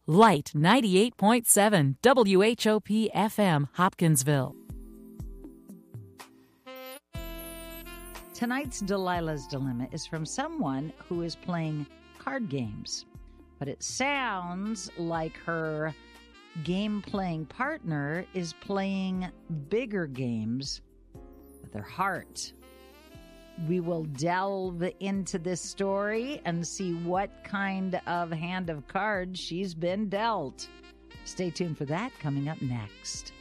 Light 98.7 WHOP FM, Hopkinsville. Tonight's Delilah's Dilemma is from someone who is playing card games, but it sounds like her game-playing partner is playing bigger games with their heart. We will delve into this story and see what kind of hand of cards she's been dealt. Stay tuned for that coming up next.